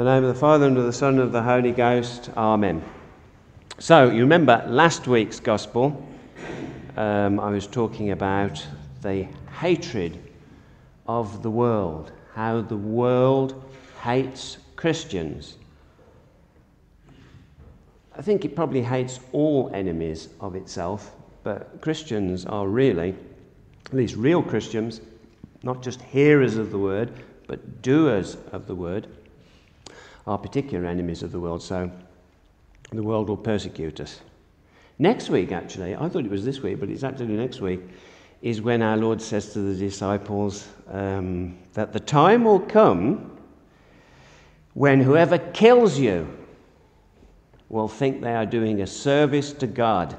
In the name of the Father, and of the Son, and of the Holy Ghost. Amen. So, you remember last week's Gospel, I was talking about the hatred of the world, how the world hates Christians. I think it probably hates all enemies of itself, but Christians are really, at least real Christians, not just hearers of the word, but doers of the word, are particular enemies of the world, so the world will persecute us. Next week, actually, I thought it was this week, but it's actually next week, is when our Lord says to the disciples that the time will come when whoever kills you will think they are doing a service to God.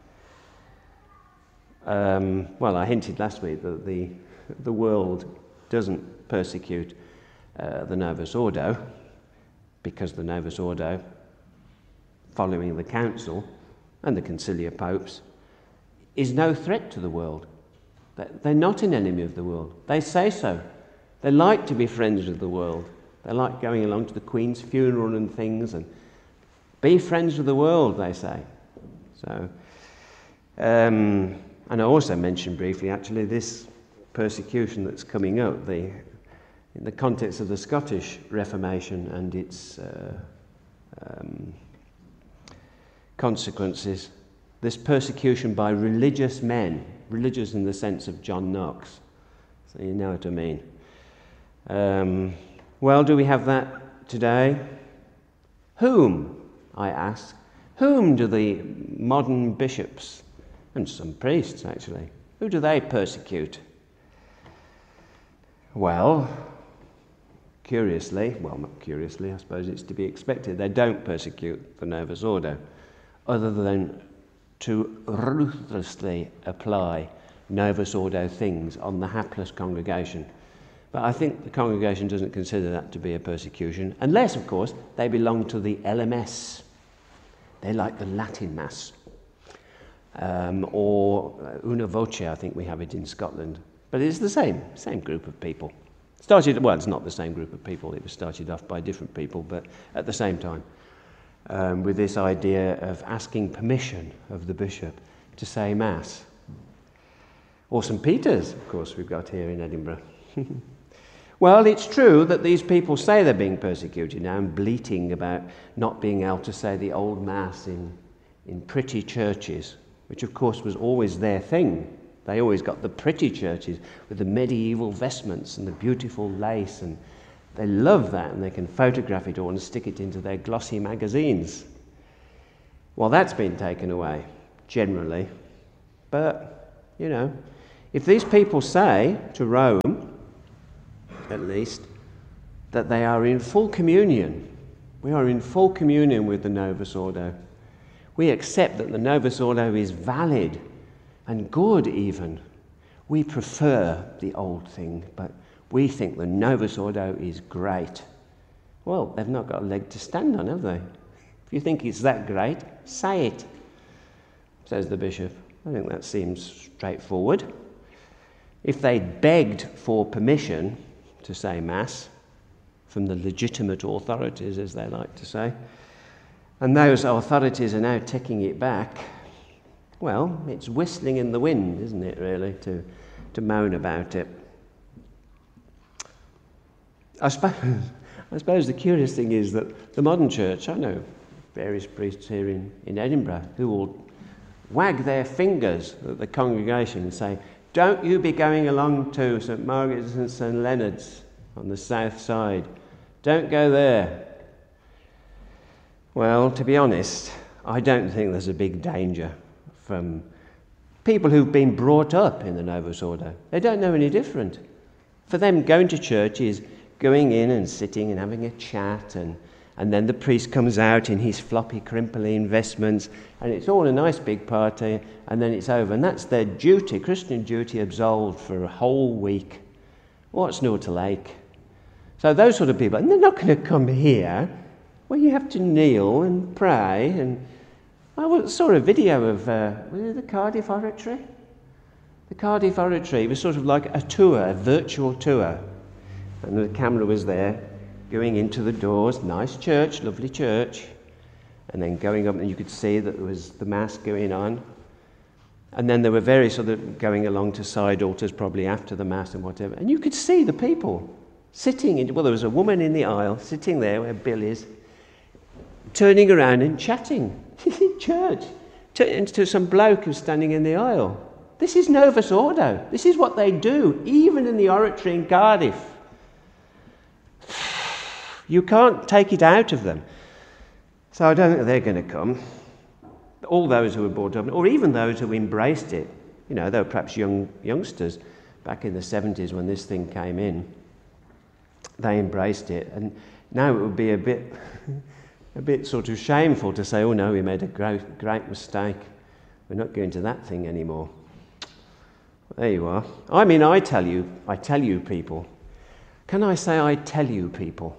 Well, I hinted last week that the world doesn't persecute the Novus Ordo, because the Novus Ordo, following the council and the conciliar popes, is no threat to the world. They're not an enemy of the world. They say so. They like to be friends with the world. They like going along to the Queen's funeral and things, and be friends with the world, they say. So, and I also mentioned briefly, actually, this persecution that's coming up, in the context of the Scottish Reformation and its consequences, this persecution by religious men, religious in the sense of John Knox. So you know what I mean. Well, do we have that today? Whom, I ask, whom do the modern bishops, and some priests actually, who do they persecute? Well, not curiously, I suppose it's to be expected, they don't persecute the Novus Ordo, other than to ruthlessly apply Novus Ordo things on the hapless congregation. But I think the congregation doesn't consider that to be a persecution, unless, of course, they belong to the LMS. They like the Latin Mass. Or Una Voce, I think we have it in Scotland. But it's the same group of people. It's not the same group of people, it was started off by different people, but at the same time, with this idea of asking permission of the bishop to say Mass. Or St. Peter's, of course, we've got here in Edinburgh. Well, it's true that these people say they're being persecuted now and bleating about not being able to say the old Mass in pretty churches, which of course was always their thing. They always got the pretty churches with the medieval vestments and the beautiful lace, and they love that, and they can photograph it all and stick it into their glossy magazines. Well, that's been taken away, generally. But, if these people say to Rome, at least, that they are in full communion, we are in full communion with the Novus Ordo. We accept that the Novus Ordo is valid and good even. We prefer the old thing, but we think the Novus Ordo is great. Well, they've not got a leg to stand on, have they? If you think it's that great, say it, says the bishop. I think that seems straightforward. If they begged for permission to say Mass from the legitimate authorities, as they like to say, and those authorities are now taking it back, well, it's whistling in the wind, isn't it, really, to moan about it. I suppose the curious thing is that the modern church, I know various priests here in Edinburgh who will wag their fingers at the congregation and say, don't you be going along to St. Margaret's and St. Leonard's on the south side. Don't go there. Well, to be honest, I don't think there's a big danger from people who've been brought up in the Novus Ordo. They don't know any different. For them, going to church is going in and sitting and having a chat, and then the priest comes out in his floppy, crimply investments, and it's all a nice big party, and then it's over. And that's their duty, Christian duty, absolved for a whole week. What's North Lake? So those sort of people, and they're not going to come here where you have to kneel and pray. And I saw a video of the Cardiff Oratory. The Cardiff Oratory was sort of like a tour, a virtual tour, and the camera was there going into the doors, nice church, lovely church, and then going up, and you could see that there was the Mass going on. And then there were various other going along to side altars, probably after the Mass and whatever. And you could see the people sitting in, well, there was a woman in the aisle, sitting there where Bill is, turning around and chatting in church to some bloke who's standing in the aisle. This is Novus Ordo. This is what they do, even in the oratory in Cardiff. You can't take it out of them. So I don't think they're going to come. All those who were brought up, or even those who embraced it, you know, they were perhaps youngsters back in the 70s when this thing came in. They embraced it, and now it would be a bit sort of shameful to say, oh no, we made a great mistake. We're not going to that thing anymore. There you are. I mean, I tell you people. Can I say I tell you people?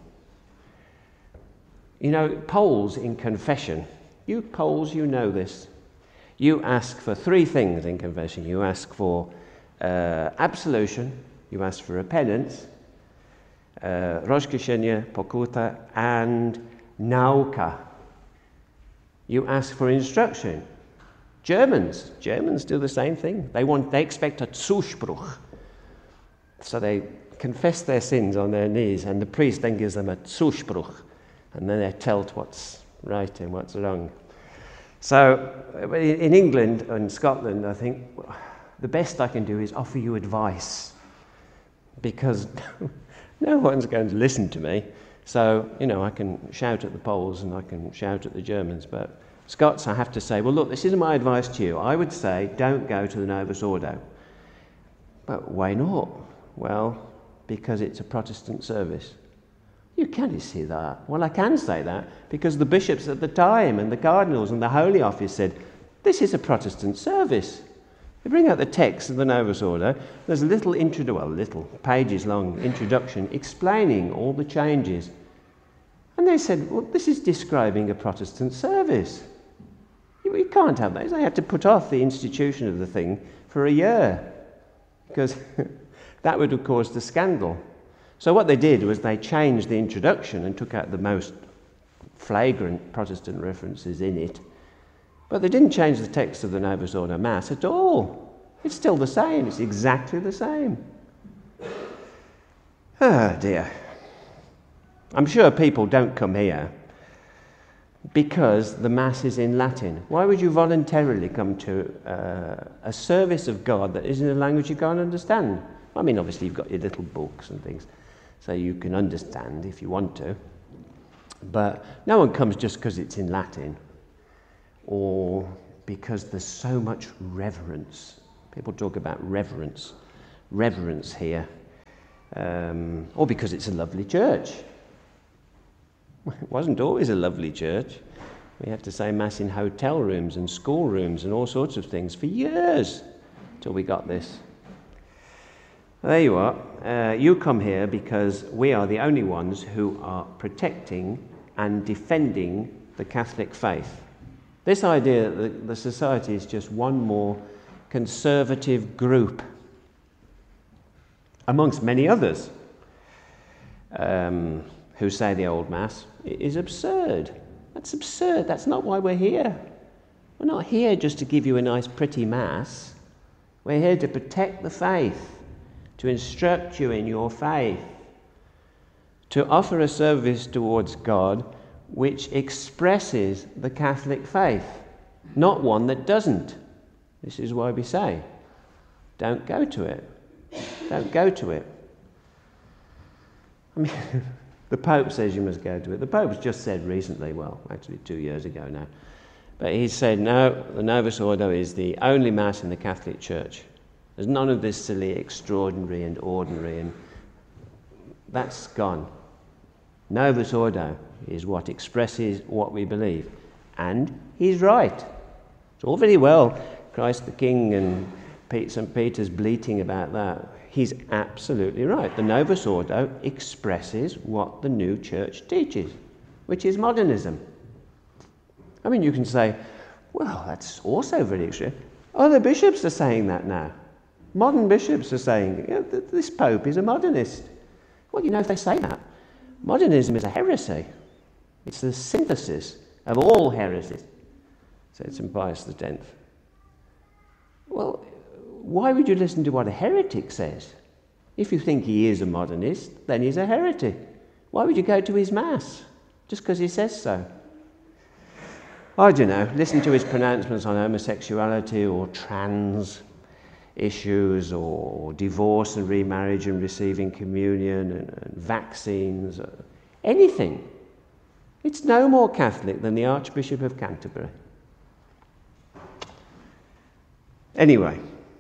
You know, Poles in confession, you Poles, you know this. You ask for three things in confession. You ask for absolution, you ask for repentance, rozgrzeszenie, pokuta, and nauka. You ask for instruction. Germans do the same thing. They expect a Zuspruch. So they confess their sins on their knees, and the priest then gives them a Zuspruch, and then they're told what's right and what's wrong. So in England and Scotland, I think the best I can do is offer you advice, because no one's going to listen to me. So, you know, I can shout at the Poles and I can shout at the Germans, but Scots, I have to say, well, look, this isn't my advice to you. I would say don't go to the Novus Ordo. But why not? Well, because it's a Protestant service. You can't see that. Well, I can say that because the bishops at the time and the cardinals and the Holy Office said, this is a Protestant service. They bring out the text of the Novus Ordo. There's a little pages-long introduction explaining all the changes. And they said, well, this is describing a Protestant service. You can't have that. They had to put off the institution of the thing for a year because that would have caused a scandal. So what they did was they changed the introduction and took out the most flagrant Protestant references in it. But they didn't change the text of the Novus Ordo Mass at all. It's still the same. It's exactly the same. Oh dear. I'm sure people don't come here because the Mass is in Latin. Why would you voluntarily come to a service of God that is in a language you can't understand? I mean, obviously you've got your little books and things, so you can understand if you want to. But no one comes just because it's in Latin or because there's so much reverence. People talk about reverence here. Or because it's a lovely church. It wasn't always a lovely church. We had to say Mass in hotel rooms and school rooms and all sorts of things for years till we got this. There you are. You come here because we are the only ones who are protecting and defending the Catholic faith. This idea that the society is just one more conservative group amongst many others who say the old Mass is absurd. That's absurd. That's not why we're here. We're not here just to give you a nice pretty Mass. We're here to protect the faith, to instruct you in your faith, to offer a service towards God which expresses the Catholic faith, not one that doesn't. This is why we say, don't go to it. Don't go to it. I mean, the Pope says you must go to it. The Pope's just said recently, well, actually 2 years ago now, but he said, no, the Novus Ordo is the only Mass in the Catholic Church. There's none of this silly extraordinary and ordinary, and that's gone. Novus Ordo is what expresses what we believe. And he's right. It's all very well Christ the King and St. Peter's bleating about that. He's absolutely right. The Novus Ordo expresses what the new church teaches, which is modernism. I mean, you can say, well, that's also very extreme. Other bishops are saying that now. Modern bishops are saying, this Pope is a modernist. Well, you know, if they say that, Modernism is a heresy. It's the synthesis of all heresies, said St. Pius X. Well, why would you listen to what a heretic says? If you think he is a modernist, then he's a heretic. Why would you go to his mass? Just because he says so. I don't know, listen to his pronouncements on homosexuality or trans issues or divorce and remarriage and receiving communion and vaccines, anything. It's no more Catholic than the Archbishop of Canterbury. Anyway,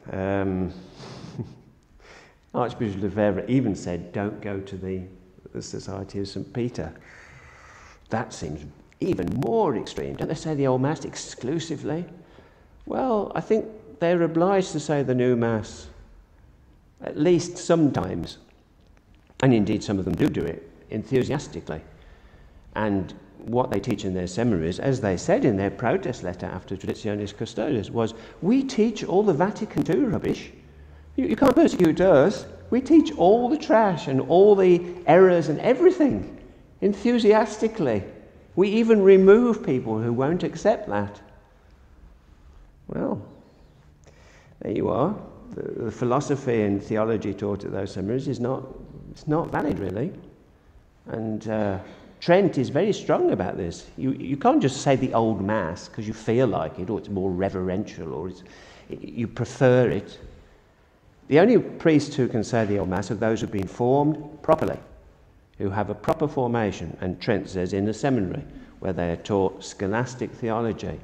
Archbishop Lefebvre even said, don't go to the Society of St. Peter. That seems even more extreme. Don't they say the Old Mass exclusively? Well, I think they're obliged to say the new Mass at least sometimes. And indeed, some of them do it enthusiastically. And what they teach in their seminaries, as they said in their protest letter after Traditionis Custodes, was, we teach all the Vatican II rubbish. You can't persecute us. We teach all the trash and all the errors and everything enthusiastically. We even remove people who won't accept that. Well, there you are. The philosophy and theology taught at those seminaries is not valid, really. And Trent is very strong about this. You can't just say the old Mass because you feel like it, or it's more reverential, or you prefer it. The only priests who can say the old Mass are those who've been formed properly, who have a proper formation, and Trent says in the seminary, where they are taught scholastic theology.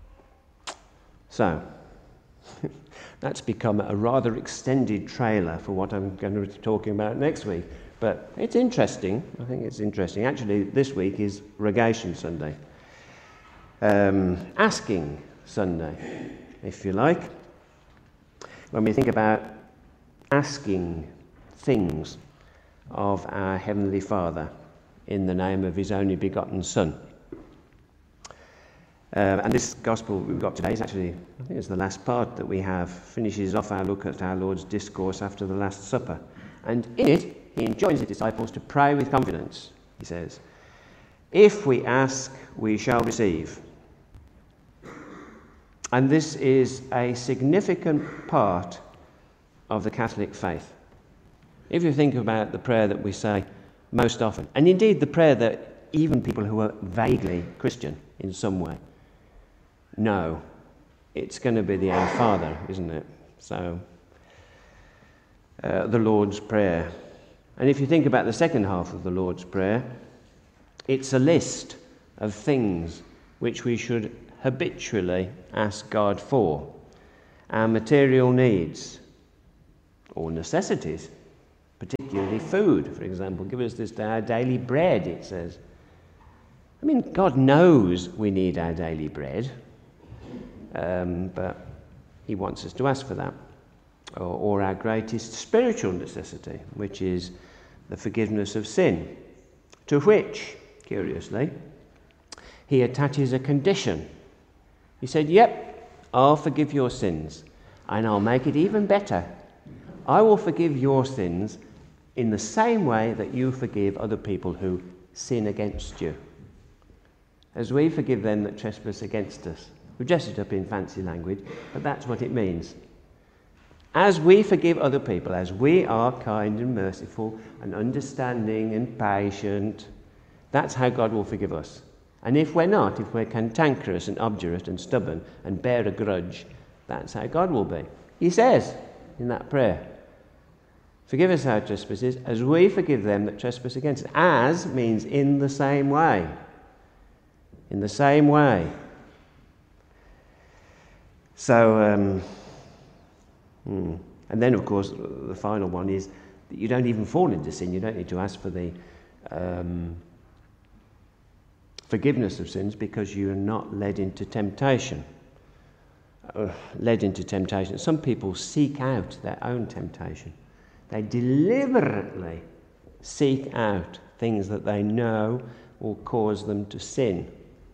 So, that's become a rather extended trailer for what I'm going to be talking about next week. But it's interesting. I think it's interesting. Actually, this week is Rogation Sunday. Asking Sunday, if you like. When we think about asking things of our Heavenly Father in the name of His only begotten Son. And this Gospel we've got today is actually, I think it's the last part that we have, finishes off our look at our Lord's discourse after the Last Supper. And in it, He enjoins His disciples to pray with confidence. He says, if we ask, we shall receive. And this is a significant part of the Catholic faith. If you think about the prayer that we say most often, and indeed the prayer that even people who are vaguely Christian in some way know, it's going to be the Our Father, isn't it? So, the Lord's Prayer. And if you think about the second half of the Lord's Prayer, it's a list of things which we should habitually ask God for. Our material needs or necessities, particularly food, for example. Give us this day our daily bread, it says. I mean, God knows we need our daily bread, but He wants us to ask for that. Or our greatest spiritual necessity, which is the forgiveness of sin, to which, curiously, He attaches a condition. He said, yep, I'll forgive your sins, and I'll make it even better. I will forgive your sins in the same way that you forgive other people who sin against you, as we forgive them that trespass against us. We've dressed it up in fancy language, but that's what it means. As we forgive other people, as we are kind and merciful and understanding and patient, that's how God will forgive us. And if we're not, if we're cantankerous and obdurate and stubborn and bear a grudge, that's how God will be. He says in that prayer, forgive us our trespasses as we forgive them that trespass against us. As means in the same way. In the same way. So, and then of course the final one is that you don't even fall into sin. You don't need to ask for the forgiveness of sins because you are not led into temptation. Led into temptation. Some people seek out their own temptation. They deliberately seek out things that they know will cause them to sin.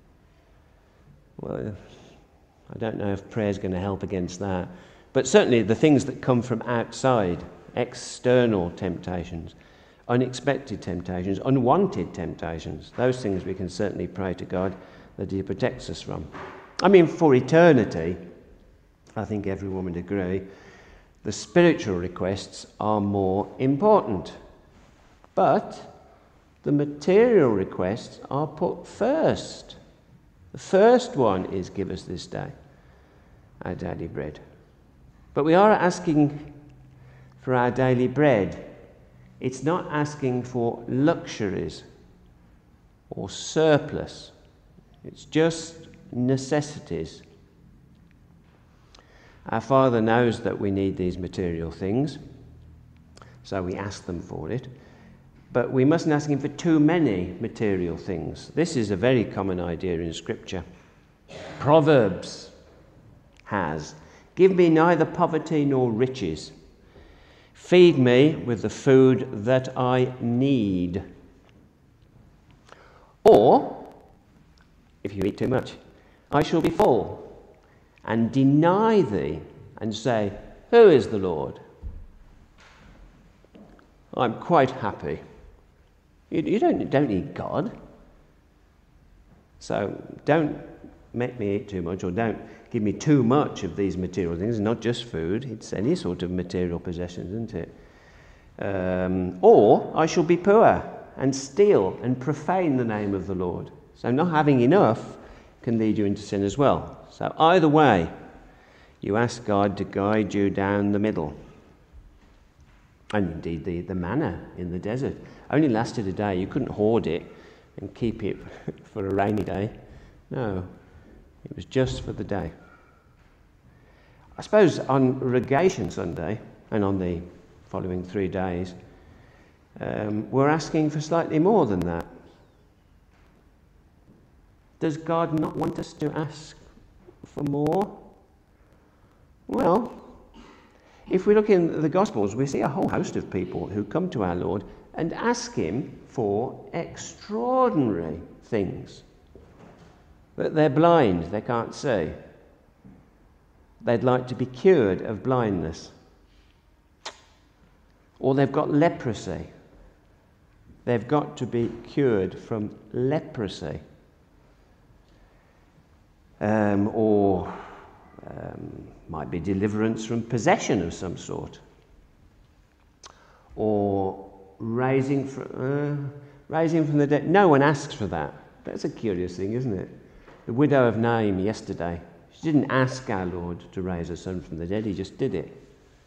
Well, I don't know if prayer is going to help against that. But certainly the things that come from outside, external temptations, unexpected temptations, unwanted temptations. Those things we can certainly pray to God that he protects us from. I mean, for eternity, I think everyone would agree, the spiritual requests are more important. But the material requests are put first. The first one is, give us this day our daily bread. But we are asking for our daily bread. It's not asking for luxuries or surplus. It's just necessities. Our Father knows that we need these material things, so we ask them for it. But we mustn't ask him for too many material things. This is a very common idea in Scripture. Proverbs has, give me neither poverty nor riches. Feed me with the food that I need. Or, if you eat too much, I shall be full and deny thee and say, who is the Lord? I'm quite happy. You don't need God. So don't make me eat too much, or don't give me too much of these material things. It's not just food, it's any sort of material possessions, isn't it? Or I shall be poor and steal and profane the name of the Lord. So not having enough can lead you into sin as well. So either way, you ask God to guide you down the middle. And indeed the manna in the desert only lasted a day. You couldn't hoard it and keep it for a rainy day. No, it was just for the day. I suppose on Regation Sunday and on the following 3 days, we're asking for slightly more than that. Does God not want us to ask for more? Well, if we look in the Gospels, we see a whole host of people who come to our Lord and ask him for extraordinary things. But they're blind, they can't see. They'd like to be cured of blindness. Or they've got leprosy. They've got to be cured from leprosy. Or might be deliverance from possession of some sort. Or raising from the dead. No one asks for that. That's a curious thing, isn't it? The widow of Nain yesterday, she didn't ask our Lord to raise her son from the dead, he just did it.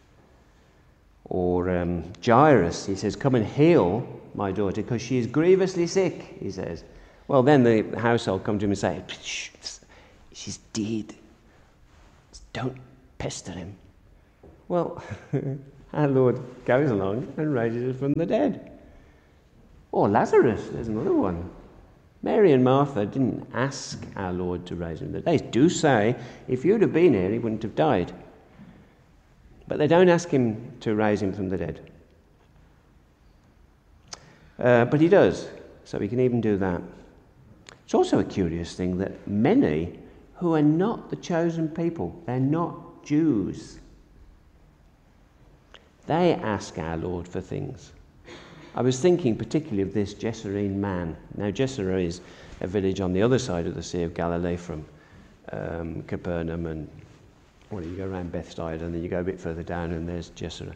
Or Jairus, he says, come and heal my daughter because she is grievously sick, he says. Well, then the household come to him and say, she's dead. Don't pester him. Well, our Lord goes along and raises her from the dead. Or Lazarus, there's another one. Mary and Martha didn't ask our Lord to raise him. They do say, if you'd have been here, he wouldn't have died. But they don't ask him to raise him from the dead. But he does, so he can even do that. It's also a curious thing that many who are not the chosen people, they're not Jews, they ask our Lord for things. I was thinking particularly of this Gerasene man. Now, Gerasa is a village on the other side of the Sea of Galilee from Capernaum, and you go around Bethsaida and then you go a bit further down and there's Gerasa.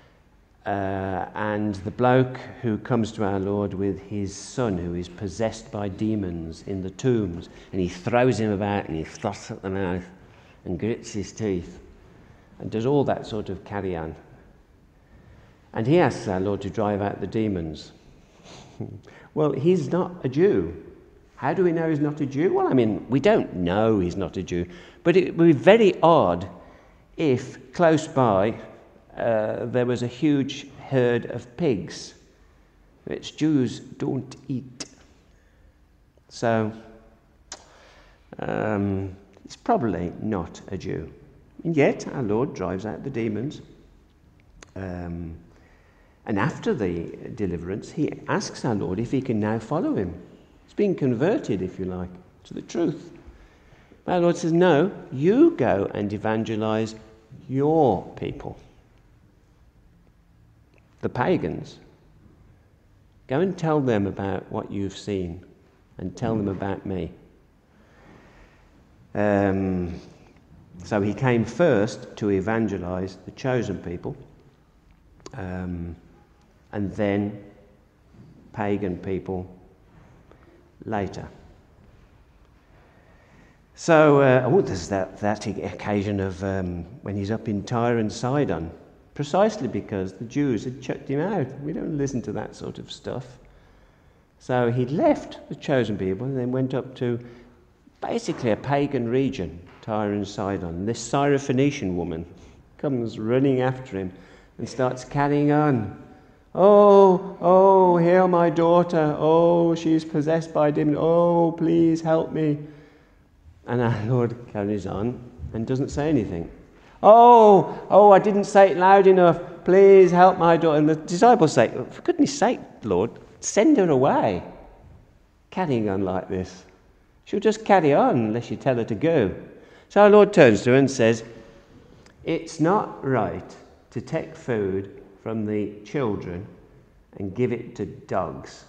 And the bloke who comes to our Lord with his son who is possessed by demons in the tombs, and he throws him about and he thrusts at the mouth and grits his teeth and does all that sort of carry-on. And he asks our Lord to drive out the demons. Well, he's not a Jew. How do we know he's not a Jew? Well, I mean, we don't know he's not a Jew, but it would be very odd if close by there was a huge herd of pigs, which Jews don't eat. So, he's probably not a Jew. And yet, our Lord drives out the demons. And after the deliverance, he asks our Lord if he can now follow him. He's been converted, if you like, to the truth. Our Lord says, no, you go and evangelize your people. The pagans. Go and tell them about what you've seen and tell them about me. So he came first to evangelize the chosen people, and then pagan people later. So, there's that occasion of when he's up in Tyre and Sidon, precisely because the Jews had chucked him out. We don't listen to that sort of stuff. So he'd left the chosen people and then went up to basically a pagan region, Tyre and Sidon. This Syrophoenician woman comes running after him and starts carrying on. Oh, heal my daughter. Oh, she's possessed by a demon. Oh, please help me. And our Lord carries on and doesn't say anything. Oh, I didn't say it loud enough. Please help my daughter. And the disciples say, for goodness sake, Lord, send her away. Carrying on like this. She'll just carry on unless you tell her to go. So our Lord turns to her and says, it's not right to take food from the children and give it to dogs.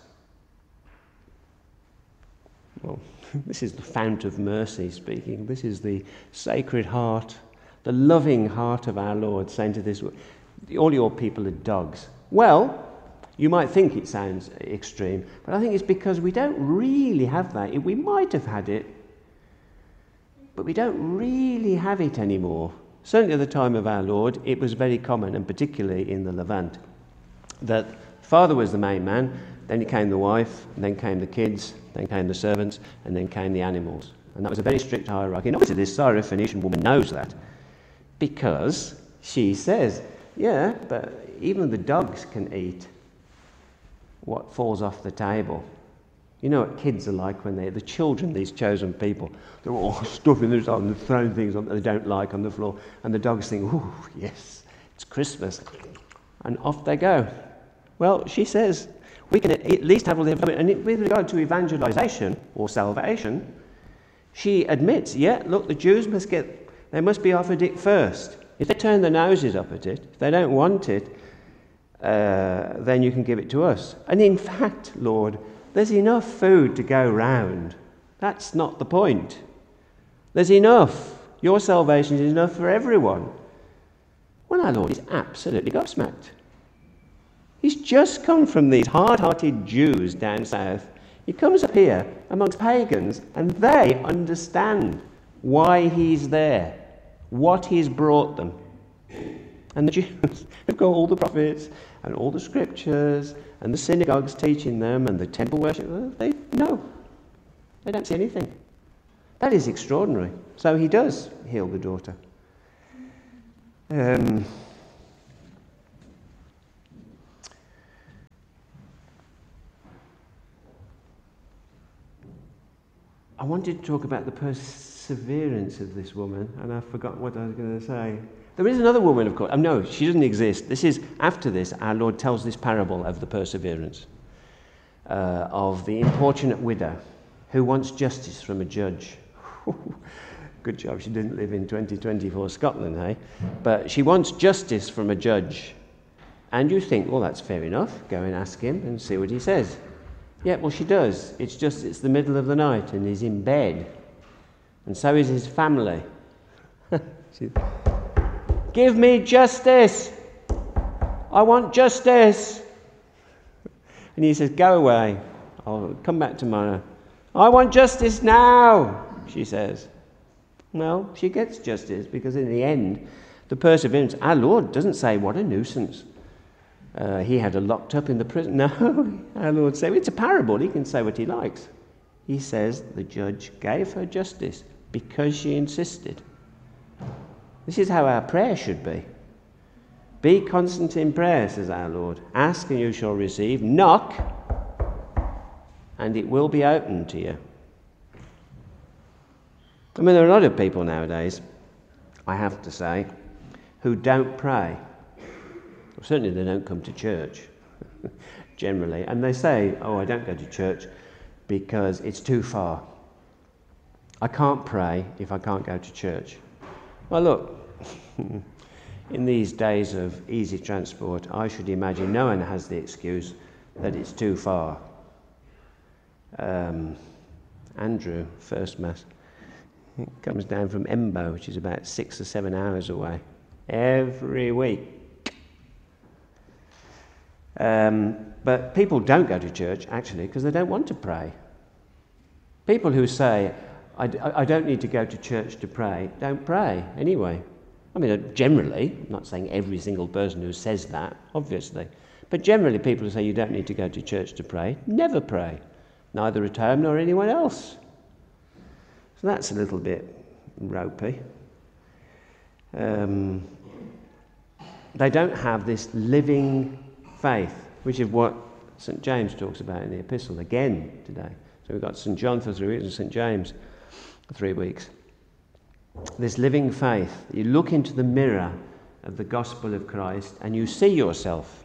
Well, this is the fount of mercy speaking. This is the sacred heart, the loving heart of our Lord saying to this, all your people are dogs. Well, you might think it sounds extreme, but I think it's because we don't really have that. We might have had it, but we don't really have it anymore. Certainly at the time of our Lord, it was very common, and particularly in the Levant, that father was the main man, then came the wife, and then came the kids, then came the servants, and then came the animals. And that was a very strict hierarchy. And obviously this Syrophoenician woman knows that, because she says, yeah, but even the dogs can eat what falls off the table. You know what kids are like when the children, these chosen people, they're all stuffing themselves and throwing things on that they don't like on the floor, and the dogs think, oh, yes, it's Christmas, and off they go. Well, she says, we can at least have all the information. And with regard to evangelization or salvation, she admits, yeah, look, the Jews they must be offered it first. If they turn their noses up at it, if they don't want it, then you can give it to us. And in fact, Lord, there's enough food to go round. That's not the point. There's enough. Your salvation is enough for everyone. Well, our Lord is absolutely gobsmacked. He's just come from these hard-hearted Jews down south. He comes up here amongst pagans, and they understand why he's there, what he's brought them. And the Jews have got all the prophets and all the scriptures and the synagogues teaching them and the temple worship. They don't see anything. That is extraordinary. So he does heal the daughter. I wanted to talk about the perseverance of this woman, and I've forgotten what I was going to say. There is another woman, of course. No, she doesn't exist. This is, after this, our Lord tells this parable of the perseverance of the importunate widow who wants justice from a judge. Good job she didn't live in 2024 Scotland, hey? But she wants justice from a judge. And you think, well, that's fair enough. Go and ask him and see what he says. Yeah, well, she does. It's the middle of the night and he's in bed. And so is his family. Give me justice. I want justice. And he says, go away. I'll come back tomorrow. I want justice now, she says. Well, she gets justice because in the end, the perseverance, our Lord doesn't say, what a nuisance. He had her locked up in the prison. No, our Lord said, it's a parable. He can say what he likes. He says the judge gave her justice because she insisted. This is how our prayer should be. Be constant in prayer, says our Lord. Ask and you shall receive. Knock and it will be opened to you. I mean, there are a lot of people nowadays, I have to say, who don't pray. Well, certainly they don't come to church, generally. And they say, I don't go to church because it's too far. I can't pray if I can't go to church. Well, look, in these days of easy transport, I should imagine no one has the excuse that it's too far. Andrew, first Mass, comes down from Embo, which is about 6 or 7 hours away, every week. But people don't go to church, actually, because they don't want to pray. People who say, I don't need to go to church to pray, don't pray anyway. I mean, generally, I'm not saying every single person who says that, obviously, but generally people who say you don't need to go to church to pray, never pray, neither at home nor anyone else. So that's a little bit ropey. They don't have this living faith, which is what St. James talks about in the epistle again today. So we've got St. John for 3 weeks and St. James for 3 weeks. This living faith, you look into the mirror of the gospel of Christ and you see yourself.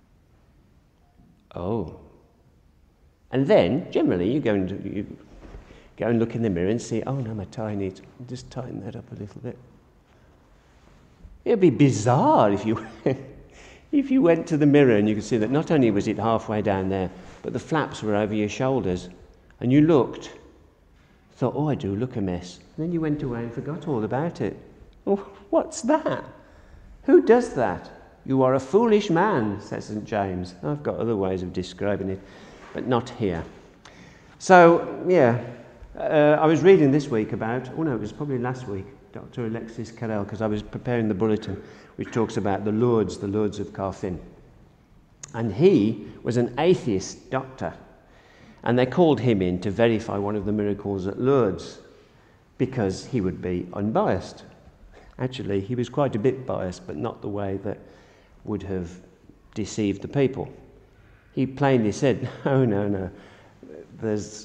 Oh. And then, generally, you go and look in the mirror and see, oh no, my tie needs, just tighten that up a little bit. It would be bizarre if you went to the mirror and you could see that not only was it halfway down there, but the flaps were over your shoulders. And you looked, thought, oh, I do look a mess. And then you went away and forgot all about it. Oh, what's that? Who does that? You are a foolish man, says St. James. I've got other ways of describing it, but not here. So, yeah, I was reading this week about, it was probably last week, Dr. Alexis Carrel, because I was preparing the bulletin, which talks about the Lourdes of Carfin. And he was an atheist doctor. And they called him in to verify one of the miracles at Lourdes because he would be unbiased. Actually, he was quite a bit biased, but not the way that would have deceived the people. He plainly said, no, there's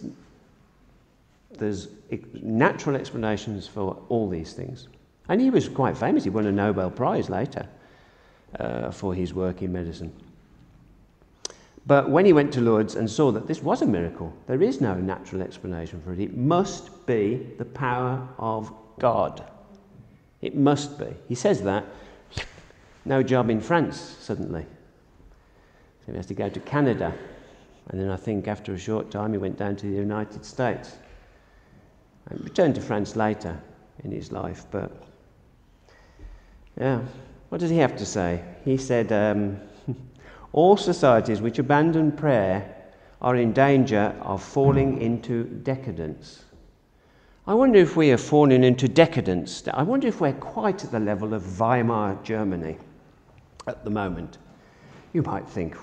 natural explanations for all these things. And he was quite famous. He won a Nobel Prize later for his work in medicine. But when he went to Lourdes and saw that this was a miracle, there is no natural explanation for it. It must be the power of God. It must be. He says that. No job in France suddenly. So he has to go to Canada. And then I think after a short time he went down to the United States. And returned to France later in his life. But, yeah, what does he have to say? He said, all societies which abandon prayer are in danger of falling into decadence. I wonder if we are falling into decadence. I wonder if we're quite at the level of Weimar Germany at the moment. You might think,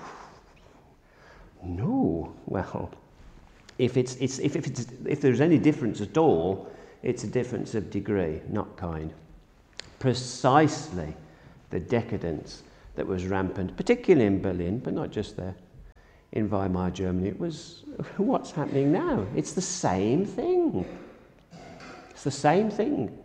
no, well, if there's any difference at all, it's a difference of degree, not kind. Precisely the decadence that was rampant, particularly in Berlin, but not just there, in Weimar Germany. It was what's happening now. It's the same thing. It's the same thing.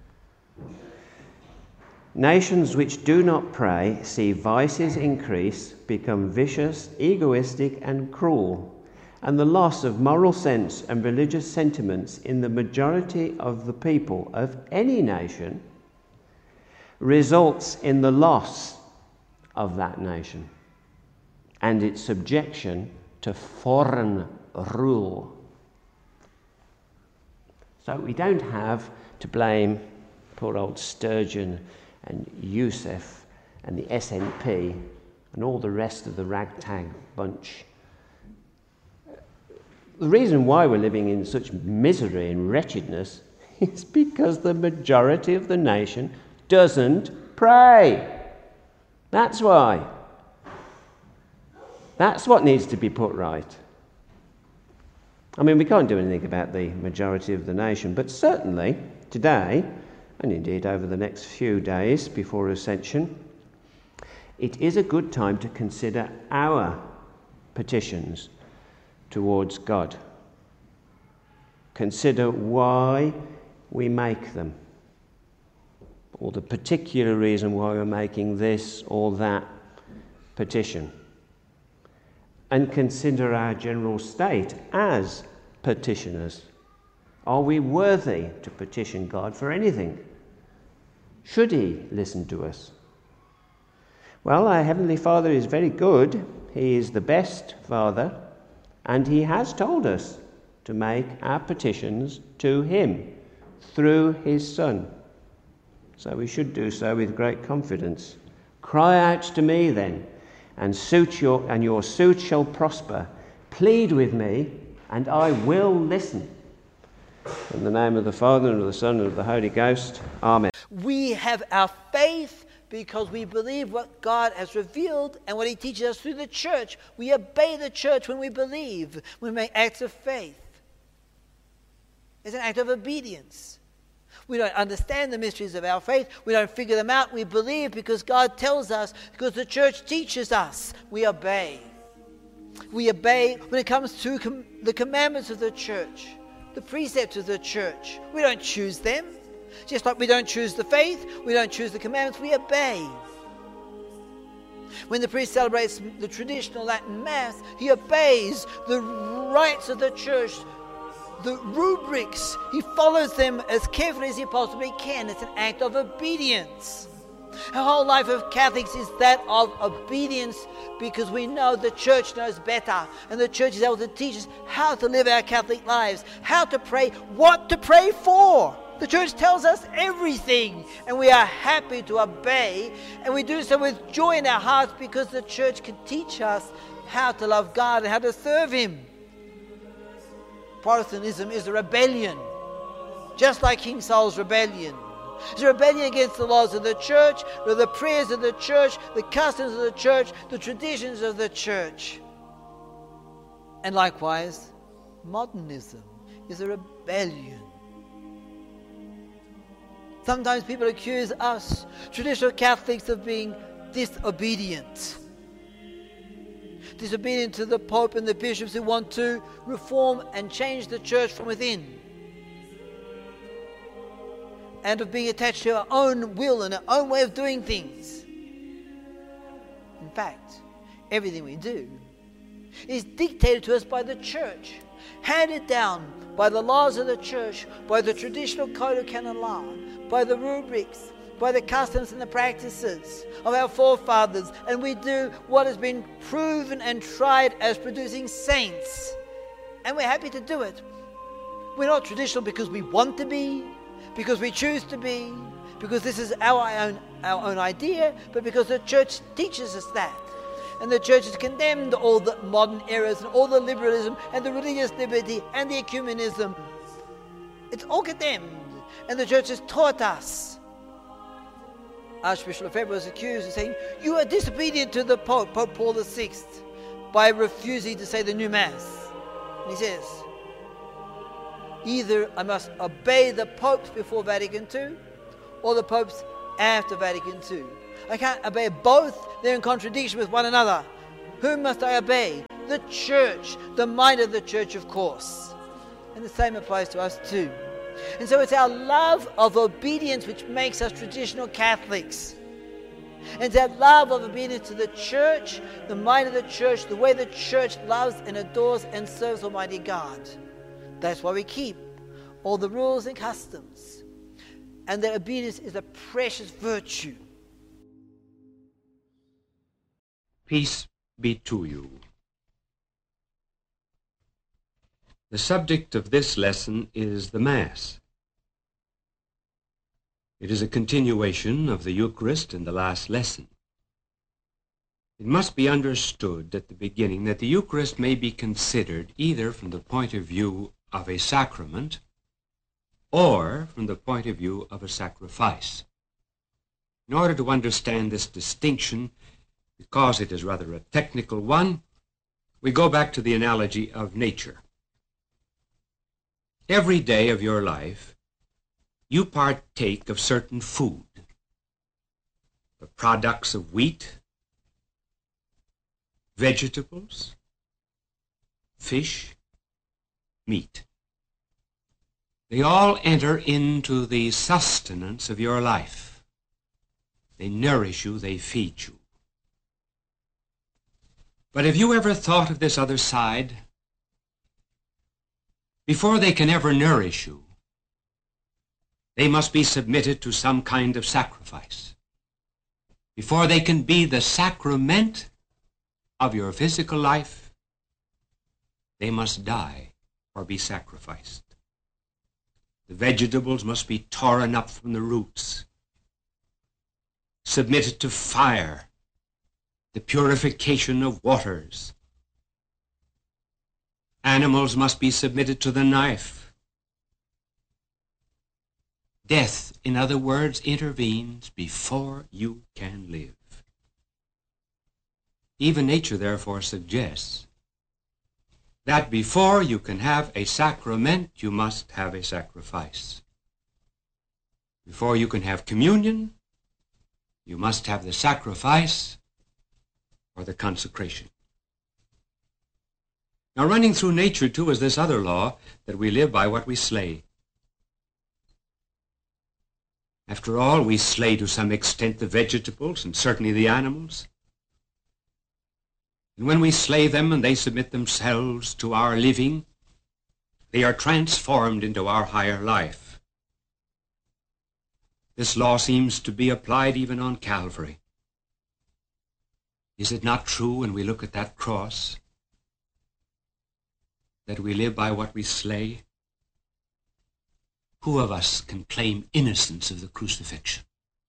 Nations which do not pray see vices increase, become vicious, egoistic, and cruel, and the loss of moral sense and religious sentiments in the majority of the people of any nation results in the loss of that nation and its subjection to foreign rule. So we don't have to blame poor old Sturgeon and Youssef and the SNP and all the rest of the ragtag bunch. The reason why we're living in such misery and wretchedness is because the majority of the nation doesn't pray. That's why. That's what needs to be put right. I mean, we can't do anything about the majority of the nation, but certainly today, and indeed over the next few days before Ascension, it is a good time to consider our petitions towards God. Consider why we make them, or the particular reason why we're making this or that petition. And consider our general state as petitioners. Are we worthy to petition God for anything? Should he listen to us? Well, our Heavenly Father is very good, He is the best Father, and he has told us to make our petitions to him through his Son. So we should do so with great confidence. Cry out to me then, and your suit shall prosper. Plead with me, and I will listen. In the name of the Father, and of the Son, and of the Holy Ghost. Amen. We have our faith because we believe what God has revealed and what he teaches us through the church. We obey the church when we believe. We make acts of faith. It's an act of obedience. We don't understand the mysteries of our faith. We don't figure them out. We believe because God tells us, because the church teaches us. We obey. We obey when it comes to the commandments of the church, the precepts of the church. We don't choose them. Just like we don't choose the faith, we don't choose the commandments, we obey. When the priest celebrates the traditional Latin Mass, he obeys the rites of the church, the rubrics. He follows them as carefully as he possibly can. It's an act of obedience. Our whole life of Catholics is that of obedience because we know the church knows better, and the church is able to teach us how to live our Catholic lives, how to pray, what to pray for. The church tells us everything, and we are happy to obey, and we do so with joy in our hearts because the church can teach us how to love God and how to serve him. Protestantism is a rebellion, just like King Saul's rebellion. It's a rebellion against the laws of the church, the prayers of the church, the customs of the church, the traditions of the church. And likewise, modernism is a rebellion. Sometimes people accuse us, traditional Catholics, of being disobedient. Disobedient to the Pope and the bishops who want to reform and change the church from within. And of being attached to our own will and our own way of doing things. In fact, everything we do is dictated to us by the church, handed down by the laws of the church, by the traditional code of canon law, by the rubrics, by the customs and the practices of our forefathers, and we do what has been proven and tried as producing saints. And we're happy to do it. We're not traditional because we want to be, because we choose to be, because this is our own idea, but because the church teaches us that. And the church has condemned all the modern errors and all the liberalism and the religious liberty and the ecumenism. It's all condemned. And the church has taught us. Archbishop Lefebvre was accused of saying, you are disobedient to the Pope, Pope Paul VI, by refusing to say the new Mass. And he says, either I must obey the popes before Vatican II or the popes after Vatican II. I can't obey both. They're in contradiction with one another. Whom must I obey? The church, the mind of the church, of course. And the same applies to us too. And so it's our love of obedience which makes us traditional Catholics. And it's that love of obedience to the church, the mind of the church, the way the church loves and adores and serves Almighty God. That's why we keep all the rules and customs. And that obedience is a precious virtue. Peace be to you. The subject of this lesson is the Mass. It is a continuation of the Eucharist in the last lesson. It must be understood at the beginning that the Eucharist may be considered either from the point of view of a sacrament or from the point of view of a sacrifice. In order to understand this distinction, because it is rather a technical one, we go back to the analogy of nature. Every day of your life, you partake of certain food, the products of wheat, vegetables, fish, meat. They all enter into the sustenance of your life. They nourish you, they feed you. But have you ever thought of this other side? Before they can ever nourish you, they must be submitted to some kind of sacrifice. Before they can be the sacrament, of your physical life, they must die or be sacrificed. The vegetables must be torn up from the roots, submitted to fire, the purification of waters. Animals must be submitted to the knife. Death, in other words, intervenes before you can live. Even nature, therefore, suggests that before you can have a sacrament, you must have a sacrifice. Before you can have communion, you must have the sacrifice or the consecration. Now, running through nature, too, is this other law that we live by what we slay. After all, we slay to some extent the vegetables and certainly the animals. And when we slay them and they submit themselves to our living, they are transformed into our higher life. This law seems to be applied even on Calvary. Is it not true when we look at that cross that we live by what we slay? Who of us can claim innocence of the crucifixion?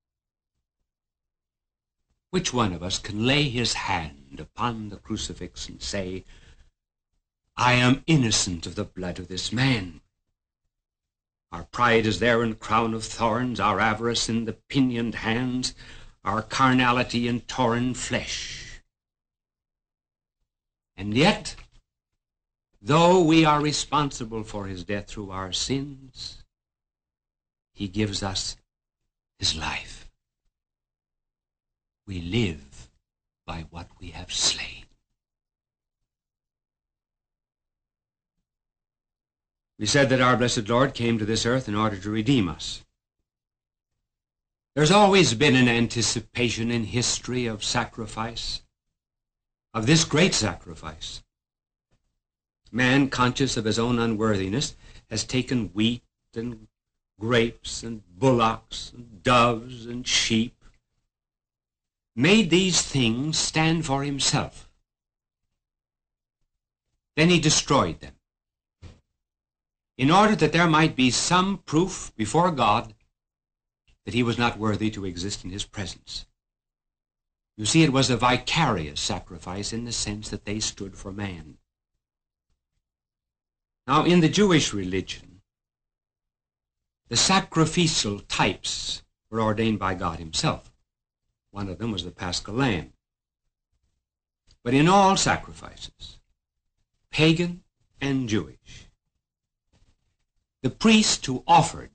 Which one of us can lay his hand upon the crucifix and say, I am innocent of the blood of this man? Our pride is there in crown of thorns, our avarice in the pinioned hands, our carnality in torn flesh. And yet, though we are responsible for his death through our sins, he gives us his life. We live by what we have slain. We said that our blessed Lord came to this earth in order to redeem us. There's always been an anticipation in history of sacrifice, of this great sacrifice. Man, conscious of his own unworthiness, has taken wheat and grapes and bullocks and doves and sheep, made these things stand for himself. Then he destroyed them, in order that there might be some proof before God that he was not worthy to exist in his presence. You see, it was a vicarious sacrifice in the sense that they stood for man. Now, in the Jewish religion, the sacrificial types were ordained by God himself. One of them was the Paschal Lamb. But in all sacrifices, pagan and Jewish, the priest who offered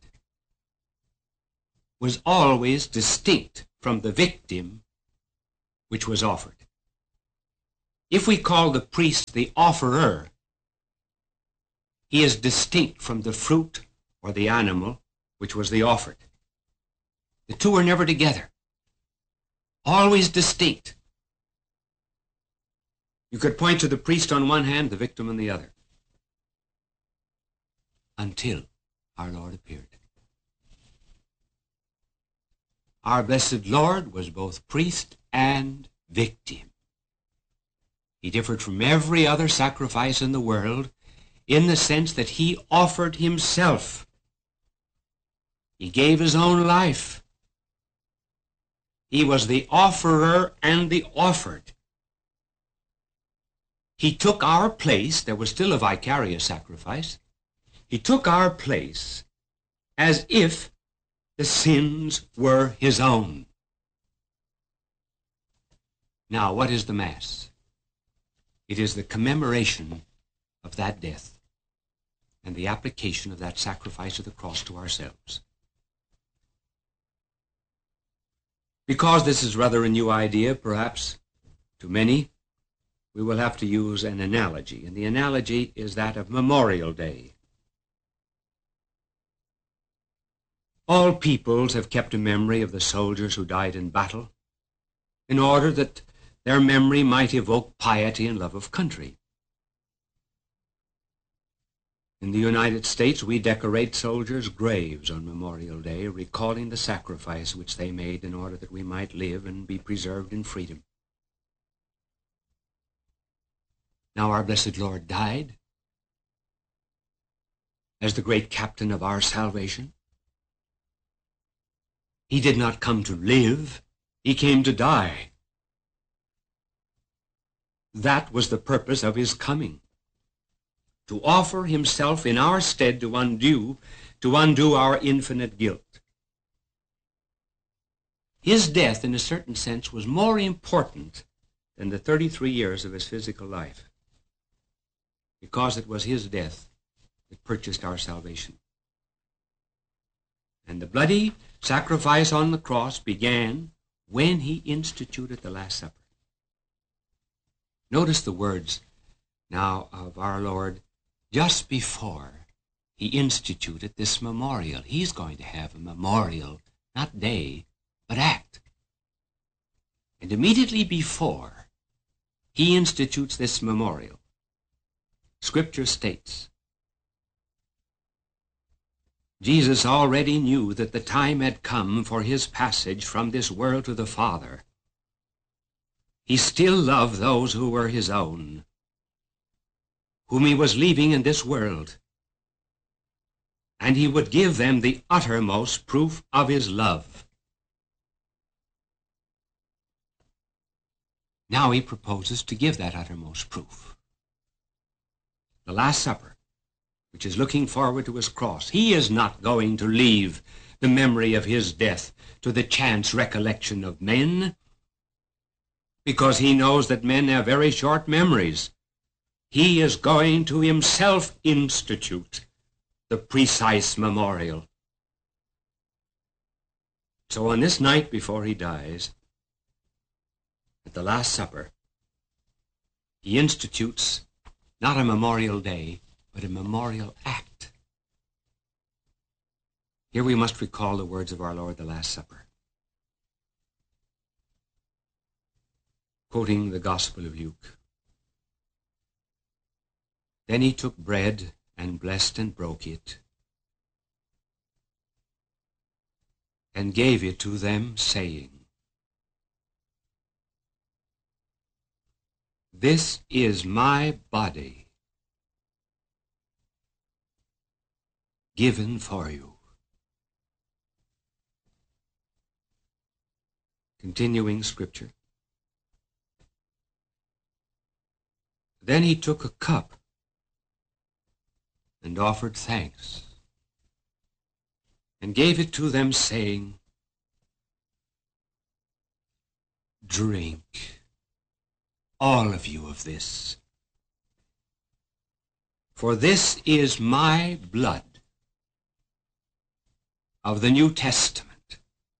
was always distinct from the victim which was offered. If we call the priest the offerer, he is distinct from the fruit or the animal which was the offered. The two are never together. Always distinct. You could point to the priest on one hand, the victim on the other, until our Lord appeared. Our blessed Lord was both priest and victim. He differed from every other sacrifice in the world in the sense that he offered himself. He gave his own life. He was the offerer and the offered. He took our place. There was still a vicarious sacrifice. He took our place as if the sins were his own. Now, what is the Mass? It is the commemoration of that death and the application of that sacrifice of the cross to ourselves. Because this is rather a new idea, perhaps, to many, we will have to use an analogy, and the analogy is that of Memorial Day. All peoples have kept a memory of the soldiers who died in battle, in order that their memory might evoke piety and love of country. In the United States, we decorate soldiers' graves on Memorial Day, recalling the sacrifice which they made in order that we might live and be preserved in freedom. Now our blessed Lord died as the great captain of our salvation. He did not come to live, he came to die. That was the purpose of his coming, to offer himself in our stead to undo our infinite guilt. His death, in a certain sense, was more important than the 33 years of his physical life, because it was his death that purchased our salvation. And the bloody sacrifice on the cross began when he instituted the Last Supper. Notice the words now of our Lord just before he instituted this memorial. He's going to have a memorial, not day, but act. And immediately before he institutes this memorial, Scripture states, Jesus already knew that the time had come for his passage from this world to the Father. He still loved those who were his own, whom he was leaving in this world, and he would give them the uttermost proof of his love. Now he proposes to give that uttermost proof. The Last Supper, which is looking forward to his cross. He is not going to leave the memory of his death to the chance recollection of men, because he knows that men have very short memories. He is going to himself institute the precise memorial. So on this night before he dies, at the Last Supper, he institutes not a memorial day, but a memorial act. Here we must recall the words of our Lord, the Last Supper. Quoting the Gospel of Luke. Then he took bread and blessed and broke it, and gave it to them, saying, This is my body, given for you. Continuing Scripture. Then he took a cup and offered thanks, and gave it to them, saying, Drink, all of you, of this, for this is my blood of the New Testament,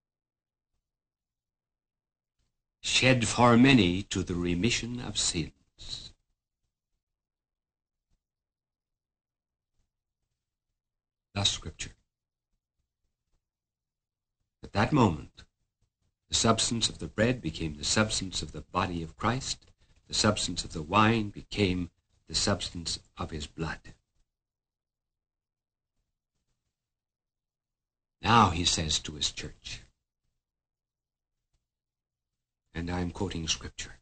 shed for many to the remission of sins. Thus Scripture. At that moment, the substance of the bread became the substance of the body of Christ. The substance of the wine became the substance of his blood. Now he says to his church, and I'm quoting Scripture,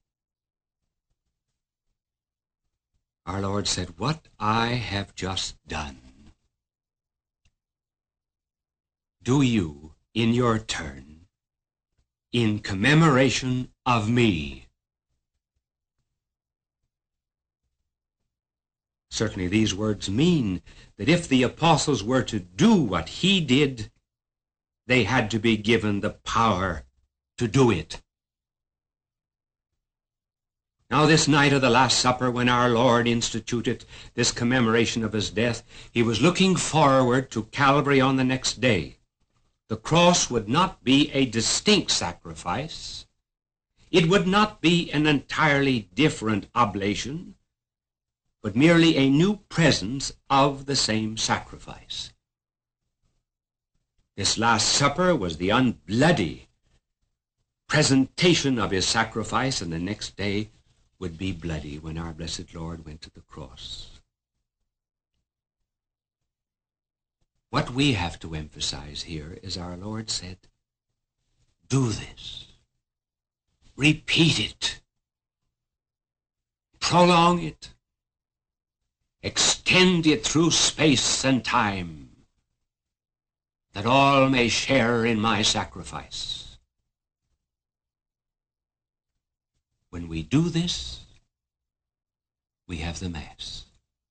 our Lord said, What I have just done, do you, in your turn, in commemoration of me. Certainly these words mean that if the apostles were to do what he did, they had to be given the power to do it. Now this night of the Last Supper, when our Lord instituted this commemoration of his death, he was looking forward to Calvary on the next day. The cross would not be a distinct sacrifice. It would not be an entirely different oblation, but merely a new presence of the same sacrifice. This Last Supper was the unbloody presentation of his sacrifice, and the next day would be bloody when our blessed Lord went to the cross. What we have to emphasize here is our Lord said, do this. Repeat it. Prolong it. extend it through space and time, that all may share in my sacrifice. When we do this, we have the Mass.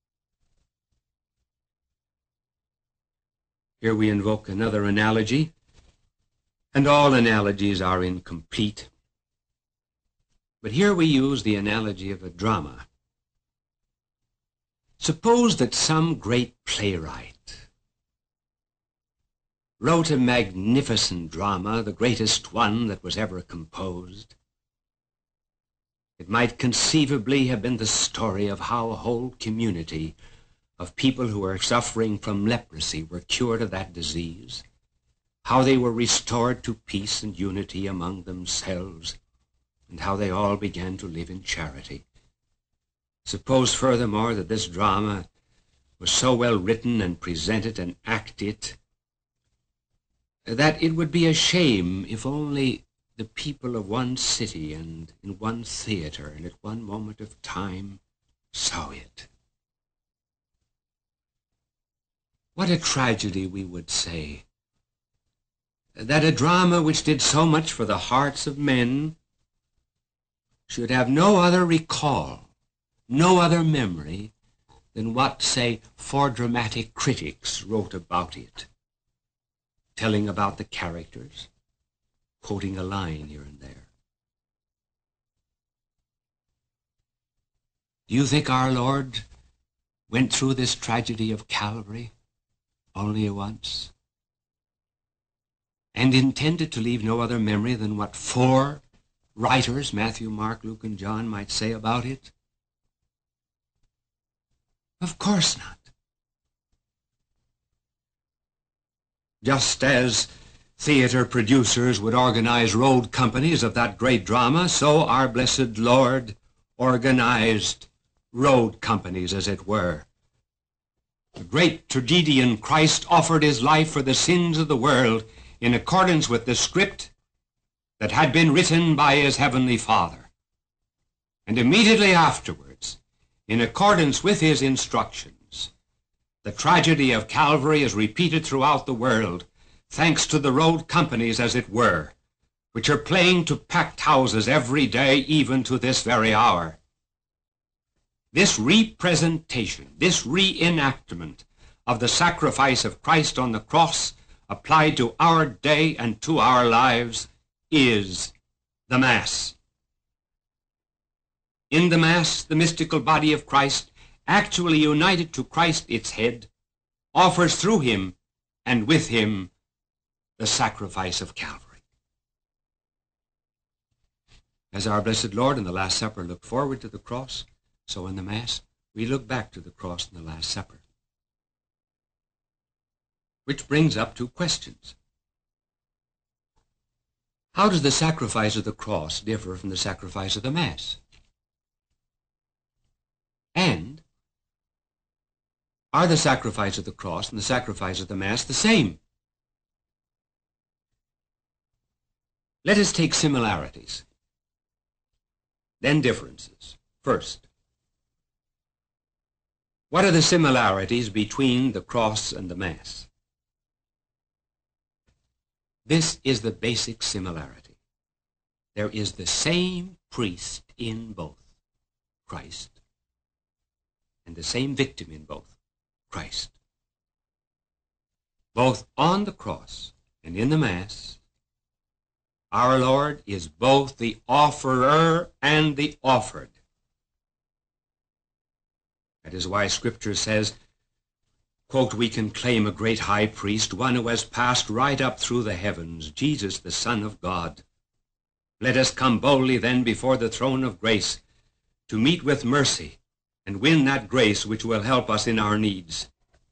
Here we invoke another analogy, and all analogies are incomplete. But here we use the analogy of a drama. Suppose that some great playwright wrote a magnificent drama, the greatest one that was ever composed. It might conceivably have been the story of how a whole community of people who were suffering from leprosy were cured of that disease, how they were restored to peace and unity among themselves, and how they all began to live in charity. Suppose furthermore that this drama was so well written and presented and acted that it would be a shame if only the people of one city and in one theater and at one moment of time saw it. What a tragedy, we would say, that a drama which did so much for the hearts of men should have no other recall, no other memory than what, say, 4 dramatic critics wrote about it, telling about the characters, quoting a line here and there. Do you think our Lord went through this tragedy of Calvary only once, and intended to leave no other memory than what 4 writers, Matthew, Mark, Luke, and John, might say about it? Of course not. Just as theater producers would organize road companies of that great drama, so our blessed Lord organized road companies, as it were. The great tragedian Christ offered his life for the sins of the world in accordance with the script that had been written by his heavenly Father. And immediately afterwards, in accordance with his instructions, the tragedy of Calvary is repeated throughout the world, thanks to the road companies, as it were, which are playing to packed houses every day, even to this very hour. This representation, this reenactment of the sacrifice of Christ on the cross applied to our day and to our lives is the Mass. In the Mass, the mystical body of Christ, actually united to Christ its head, offers through him and with him the sacrifice of Calvary. As our blessed Lord in the Last Supper looked forward to the cross, so in the Mass we look back to the cross in the Last Supper. Which brings up 2 questions. How does the sacrifice of the cross differ from the sacrifice of the Mass? And are the sacrifice of the cross and the sacrifice of the Mass the same? Let us take similarities, then differences. First, what are the similarities between the cross and the Mass? This is the basic similarity. There is the same priest in both, Christ, and the same victim in both, Christ. Both on the cross and in the Mass, our Lord is both the offerer and the offered. That is why Scripture says, quote, we can claim a great high priest, one who has passed right up through the heavens, Jesus, the Son of God. Let us come boldly then before the throne of grace to meet with mercy and win that grace which will help us in our needs.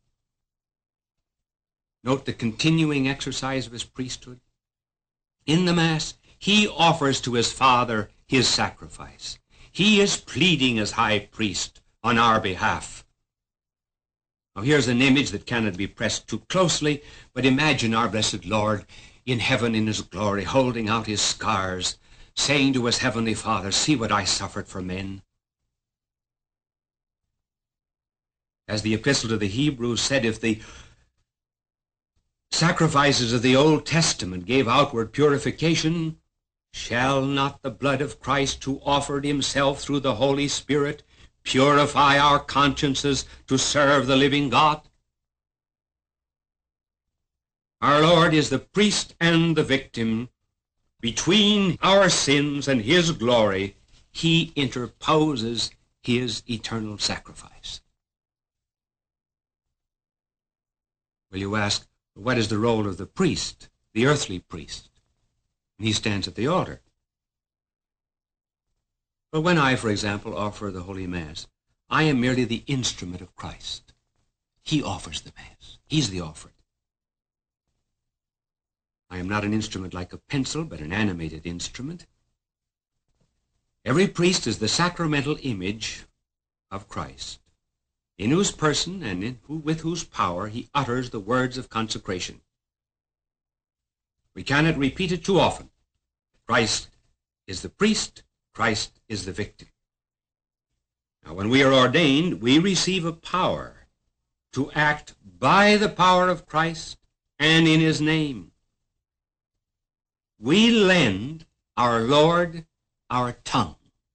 Note the continuing exercise of his priesthood. In the Mass, he offers to his Father his sacrifice. He is pleading as high priest on our behalf. Now here's an image that cannot be pressed too closely, but imagine our blessed Lord in heaven in his glory, holding out his scars, saying to his heavenly Father, see what I suffered for men. As the Epistle to the Hebrews said, if the sacrifices of the Old Testament gave outward purification, shall not the blood of Christ, who offered himself through the Holy Spirit, purify our consciences to serve the living God? Our Lord is the priest and the victim. Between our sins and his glory, he interposes his eternal sacrifice. Well, you ask, what is the role of the priest, the earthly priest? And he stands at the altar. Well, when I, for example, offer the Holy Mass, I am merely the instrument of Christ. He offers the Mass. He's the offering. I am not an instrument like a pencil, but an animated instrument. Every priest is the sacramental image of Christ, in whose person and with whose power he utters the words of consecration. We cannot repeat it too often. Christ is the priest, Christ is the victim. Now, when we are ordained, we receive a power to act by the power of Christ and in his name. We lend our Lord our tongue.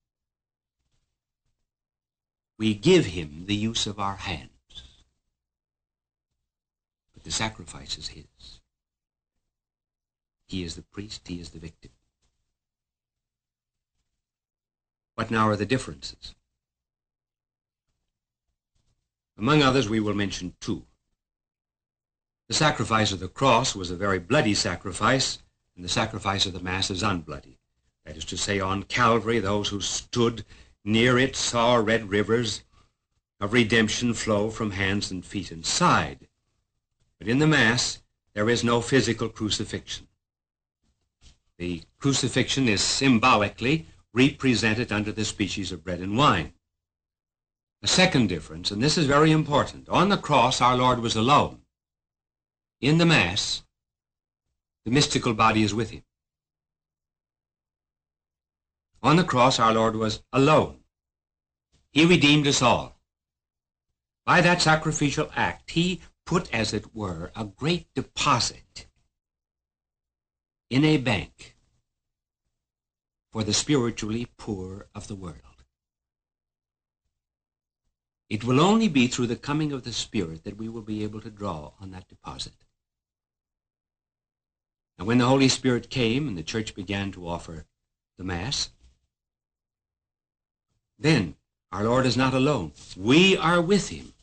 We give him the use of our hands. But the sacrifice is his. He is the priest, he is the victim. What now are the differences? Among others, we will mention two. The sacrifice of the cross was a very bloody sacrifice, and the sacrifice of the Mass is unbloody. That is to say, on Calvary, those who stood near it saw red rivers of redemption flow from hands and feet and side. But in the Mass, there is no physical crucifixion. The crucifixion is symbolically represented under the species of bread and wine. A second difference, and this is very important, on the cross our Lord was alone. In the Mass, the mystical body is with him. On the cross, our Lord was alone. He redeemed us all. By that sacrificial act, he put, as it were, a great deposit in a bank for the spiritually poor of the world. It will only be through the coming of the Spirit that we will be able to draw on that deposit. And when the Holy Spirit came and the church began to offer the Mass, then our Lord is not alone. We are with him.